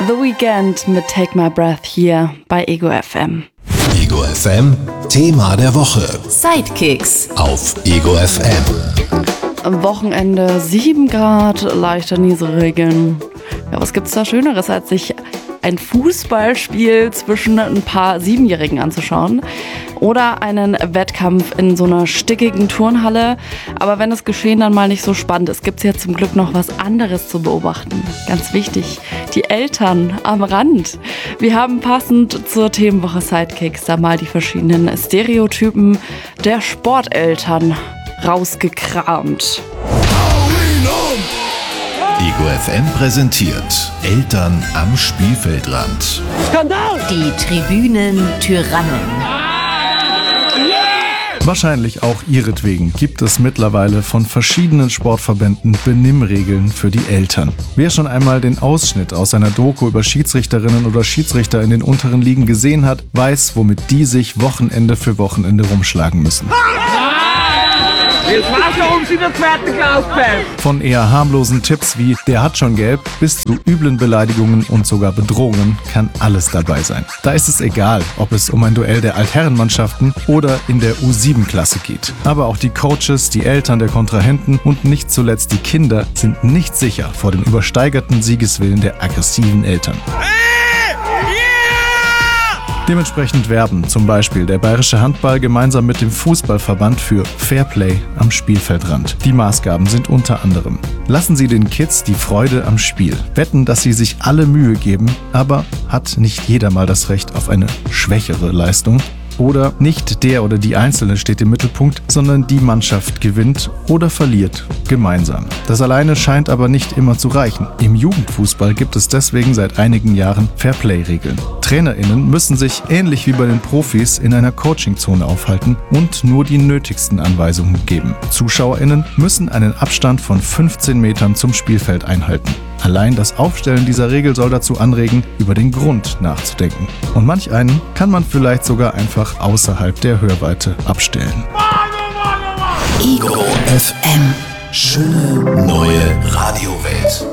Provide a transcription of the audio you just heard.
The Weeknd mit Take My Breath hier bei Ego FM. Ego FM, Thema der Woche. Sidekicks Auf Ego FM. Am Wochenende 7 Grad, leichter Nieselregen. Ja, was gibt's da Schöneres, als sich ein Fußballspiel zwischen ein paar Siebenjährigen anzuschauen oder einen Wettkampf in so einer stickigen Turnhalle. Aber wenn das Geschehen dann mal nicht so spannend ist, gibt's ja zum Glück noch was anderes zu beobachten. Ganz wichtig, die Eltern am Rand. Wir haben passend zur Themenwoche Sidekicks da mal die verschiedenen Stereotypen der Sporteltern rausgekramt. Ego FM präsentiert Eltern am Spielfeldrand. Die Tribünen-Tyrannen. Wahrscheinlich auch ihretwegen gibt es mittlerweile von verschiedenen Sportverbänden Benimmregeln für die Eltern. Wer schon einmal den Ausschnitt aus einer Doku über Schiedsrichterinnen oder Schiedsrichter in den unteren Ligen gesehen hat, weiß, womit die sich Wochenende für Wochenende rumschlagen müssen. Jetzt war's ja um in der zweiten Klasse. Von eher harmlosen Tipps wie „der hat schon gelb“ bis zu üblen Beleidigungen und sogar Bedrohungen kann alles dabei sein. Da ist es egal, ob es um ein Duell der Altherrenmannschaften oder in der U7-Klasse geht. Aber auch die Coaches, die Eltern der Kontrahenten und nicht zuletzt die Kinder sind nicht sicher vor dem übersteigerten Siegeswillen der aggressiven Eltern. Dementsprechend werben zum Beispiel der Bayerische Handball gemeinsam mit dem Fußballverband für Fairplay am Spielfeldrand. Die Maßgaben sind unter anderem: Lassen Sie den Kids die Freude am Spiel. Wetten, dass sie sich alle Mühe geben, aber hat nicht jeder mal das Recht auf eine schwächere Leistung? Oder nicht der oder die Einzelne steht im Mittelpunkt, sondern die Mannschaft gewinnt oder verliert gemeinsam. Das alleine scheint aber nicht immer zu reichen. Im Jugendfußball gibt es deswegen seit einigen Jahren Fairplay-Regeln. TrainerInnen müssen sich ähnlich wie bei den Profis in einer Coachingzone aufhalten und nur die nötigsten Anweisungen geben. ZuschauerInnen müssen einen Abstand von 15 Metern zum Spielfeld einhalten. Allein das Aufstellen dieser Regel soll dazu anregen, über den Grund nachzudenken. Und manch einen kann man vielleicht sogar einfach außerhalb der Hörweite abstellen. Ego FM. Schöne neue Radiowelt.